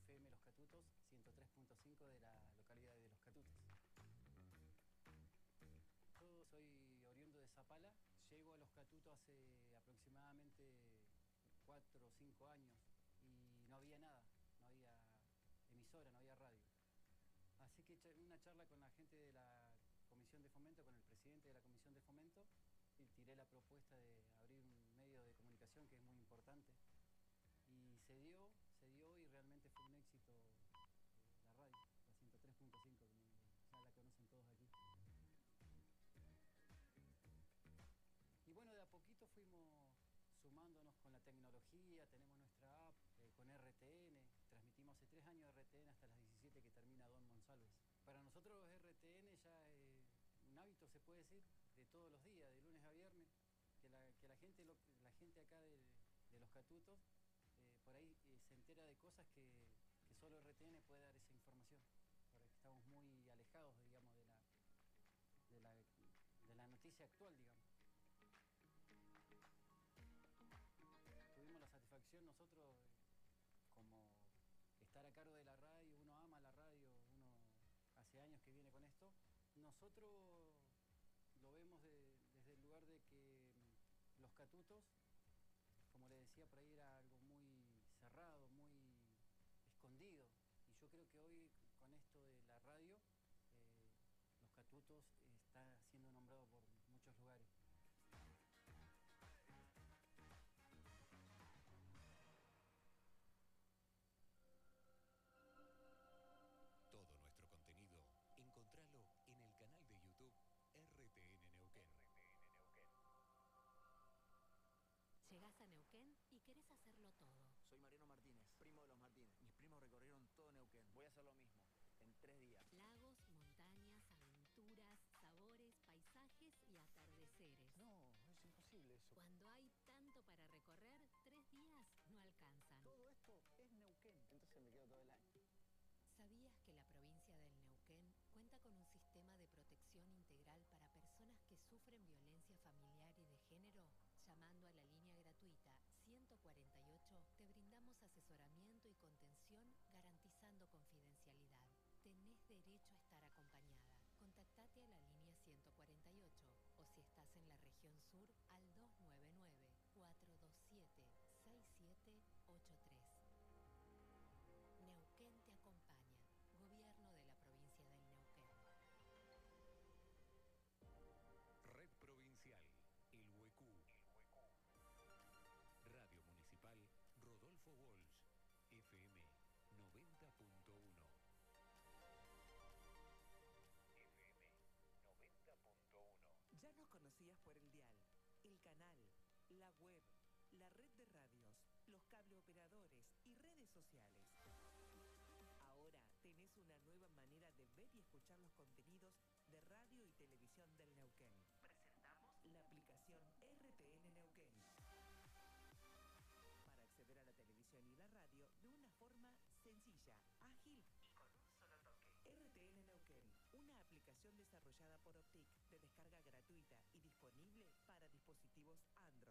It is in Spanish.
FM Los Catutos, 103.5 de la localidad de Los Catutos. Yo soy oriundo de Zapala, llego a Los Catutos hace aproximadamente 4 o 5 años y no había nada, no había emisora, no había radio. Así que una charla con la gente de la Comisión de Fomento, con el presidente de la Comisión de Fomento, y tiré la propuesta de abrir un medio de comunicación que es muy importante. Y se dio y realmente fue un éxito la radio, la 103.5, como ya la conocen todos aquí. Y bueno, de a poquito fuimos sumándonos con la tecnología, tenemos nuestra app con RTN, transmitimos hace 3 años RTN hasta las 17 que termina Don Monsalves. Para nosotros RTN ya es un hábito, se puede decir, de todos los días, de lunes a viernes, que la gente acá de Los Catutos por ahí se entera de cosas que solo RTN puede dar esa información, porque estamos muy alejados, digamos, de la noticia actual, digamos. Tuvimos la satisfacción nosotros, como estar a cargo de la radio, uno ama la radio, uno hace años que viene con esto. Nosotros lo vemos desde el lugar de que Los Catutos, como le decía, por ahí era algo muy cerrado, muy escondido. Y yo creo que hoy, con esto de la radio, Los Catutos está siendo nombrado por muchos lugares. Todo nuestro contenido, encontralo en el canal de YouTube RTN Neuquén. Llegás a Neuquén y querés hacerlo todo. Soy Mariano Martínez, primo de los Martínez. Mis primos recorrieron todo Neuquén. Voy a hacer lo mismo, en 3 días. Lagos, montañas, aventuras, sabores, paisajes y atardeceres. No, es imposible eso. Cuando hay tanto para recorrer, 3 días no alcanzan. Todo esto es Neuquén. Entonces me quedo todo el año. ¿Sabías que la provincia del Neuquén cuenta con un sistema de protección integral para personas que sufren violencia familiar y de género? Llamando a la línea gratuita 148, te brindamos asesoramiento y contención garantizando confidencialidad. Tenés derecho a estar acompañada. Contactate a la línea 148 o si estás en la región sur al 299-427-6783. Neuquén te acompaña. Gobierno de la provincia del Neuquén. Red Provincial, el Huecú. Radio Municipal Rodolfo Walsh, FM 90.1. FM 90.1. Ya nos conocías por el dial, el canal, la web, la red de radios, los cableoperadores y redes sociales. Ahora tenés una nueva manera de ver y escuchar los contenidos de radio y televisión del Neuquén. Presentamos la aplicación RTN Neuquén. Para acceder a la televisión y la radio de una forma sencilla, ágil y con un solo toque. RTN Neuquén, una aplicación desarrollada por Optic de descarga gratuita y disponible para dispositivos Android.